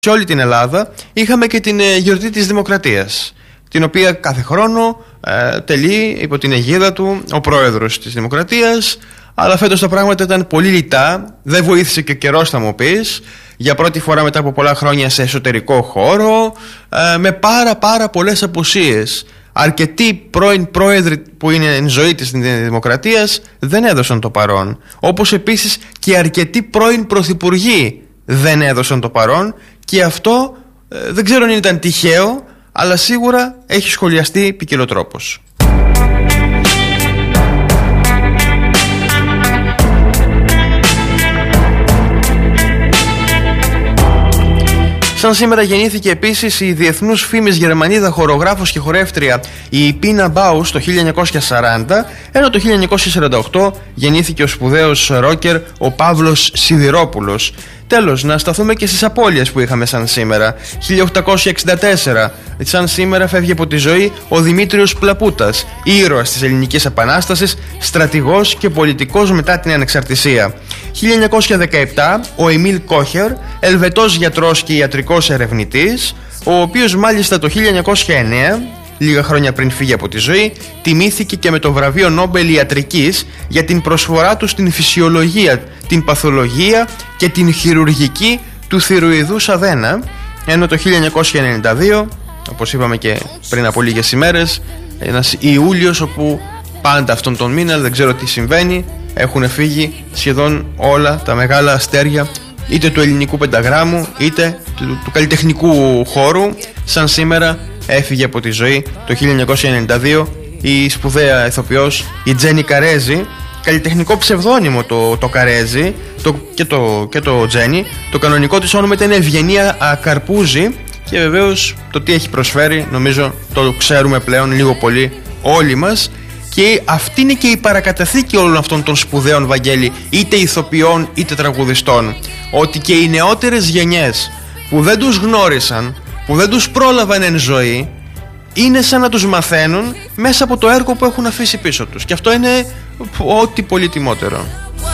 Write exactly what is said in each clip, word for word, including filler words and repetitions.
Σε όλη την Ελλάδα είχαμε και την ε, γιορτή της Δημοκρατίας, την οποία κάθε χρόνο ε, τελεί υπό την αιγίδα του ο πρόεδρος της Δημοκρατίας. Αλλά φέτος τα πράγματα ήταν πολύ λιτά, δεν βοήθησε και ο καιρός, θα μου πεις, για πρώτη φορά μετά από πολλά χρόνια σε εσωτερικό χώρο, ε, με πάρα πάρα πολλές απουσίες. Αρκετοί πρώην πρόεδροι που είναι εν ζωή της Δημοκρατίας δεν έδωσαν το παρόν, όπως επίσης και αρκετοί πρώην πρωθυπουργοί δεν έδωσαν το παρόν, και αυτό ε, δεν ξέρω αν ήταν τυχαίο, αλλά σίγουρα έχει σχολιαστεί ποικιλοτρόπως. Σαν σήμερα γεννήθηκε επίσης η διεθνούς φήμης Γερμανίδα χορογράφος και χορεύτρια η Πίνα Μπάους το χίλια εννιακόσια σαράντα, ενώ το χίλια εννιακόσια σαράντα οκτώ γεννήθηκε ο σπουδαίος ρόκερ ο Παύλος Σιδηρόπουλος. Τέλος, να σταθούμε και στις απώλειες που είχαμε σαν σήμερα. χίλια οκτακόσια εξήντα τέσσερα, σαν σήμερα φεύγει από τη ζωή ο Δημήτριος Πλαπούτας, ήρωας της Ελληνικής Επανάστασης, στρατηγός και πολιτικός μετά την ανεξαρτησία. χίλια εννιακόσια δεκαεπτά, ο Εμίλ Κόχερ, Ελβετός γιατρός και ιατρικός ερευνητής, ο οποίος μάλιστα το χίλια εννιακόσια εννέα, λίγα χρόνια πριν φύγει από τη ζωή, τιμήθηκε και με το βραβείο Νόμπελ Ιατρικής για την προσφορά του στην φυσιολογία, την παθολογία και την χειρουργική του θηροειδούς αδένα, ενώ το χίλια εννιακόσια ενενήντα δύο, όπως είπαμε και πριν από λίγες ημέρες, ένας Ιούλιος όπου πάντα αυτόν τον μήνα, δεν ξέρω τι συμβαίνει, έχουν φύγει σχεδόν όλα τα μεγάλα αστέρια είτε του ελληνικού πενταγράμμου είτε του, του καλλιτεχνικού χώρου. Σαν σήμερα έφυγε από τη ζωή το χίλια εννιακόσια ενενήντα δύο η σπουδαία ηθοποιός η Τζένι Καρέζη, καλλιτεχνικό ψευδόνυμο το, το Καρέζη το, και, το, και το Τζένι. Το κανονικό της όνομα ήταν Ευγενία Καρπούζη, και βεβαίως το τι έχει προσφέρει νομίζω το ξέρουμε πλέον λίγο πολύ όλοι μας. Και αυτή είναι και η παρακαταθήκη όλων αυτών των σπουδαίων, Βαγγέλη, είτε ηθοποιών είτε τραγουδιστών, ότι και οι νεότερες γενιές που δεν τους γνώρισαν, που δεν τους πρόλαβαν εν ζωή, είναι σαν να τους μαθαίνουν μέσα από το έργο που έχουν αφήσει πίσω τους. Και αυτό είναι ό,τι πολύτιμότερο.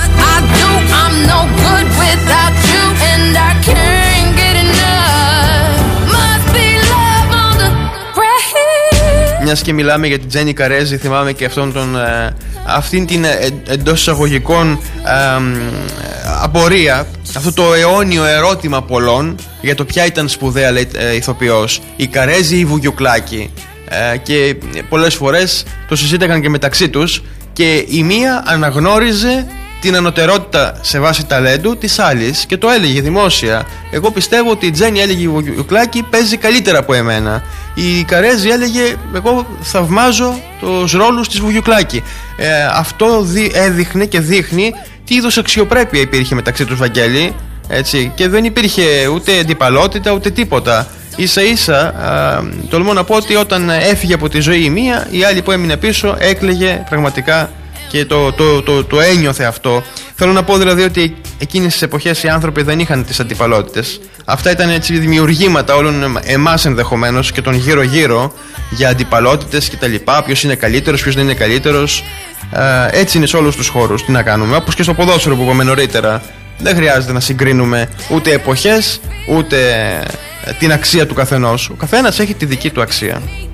Μιας και μιλάμε για την Τζένι Καρέζη, θυμάμαι και αυτόν τον, ε, αυτήν την ε, εντός εισαγωγικών ε, απορία, αυτό το αιώνιο ερώτημα πολλών για το ποια ήταν σπουδαία, λέει, ε, ηθοποιός, η Καρέζη ή η Βουγιουκλάκη, ε, και πολλές φορές το συζήταγαν και μεταξύ τους, και η μία αναγνώριζε την ανωτερότητα σε βάση ταλέντου της άλλης και το έλεγε δημόσια. Εγώ πιστεύω ότι η Τζένι, έλεγε, η Βουγιουκλάκη παίζει καλύτερα από εμένα. Η Καρέζη έλεγε, εγώ θαυμάζω τους ρόλους της Βουγιουκλάκη. ε, Αυτό δι, έδειχνε και δείχνει τι είδους αξιοπρέπεια υπήρχε μεταξύ τους, Βαγγέλη, έτσι, και δεν υπήρχε ούτε αντιπαλότητα ούτε τίποτα. Ίσα ίσα α, τολμώ να πω ότι όταν έφυγε από τη ζωή η μία, η άλλη που έμεινε πίσω έκλαιγε πραγματικά και το, το, το, το ένιωθε αυτό. Θέλω να πω δηλαδή ότι εκείνες τις εποχές οι άνθρωποι δεν είχαν τις αντιπαλότητες. Αυτά ήταν έτσι δημιουργήματα όλων εμάς ενδεχομένως και των γύρω γύρω για αντιπαλότητες κτλ. Ποιος είναι καλύτερος, ποιος δεν είναι καλύτερος. ε, Έτσι είναι σε όλους τους χώρους. Τι να κάνουμε, όπως και στο ποδόσφαιρο που είπαμε νωρίτερα. Δεν χρειάζεται να συγκρίνουμε ούτε εποχές ούτε την αξία του καθενός. Ο καθένας έχει τη δική του αξία.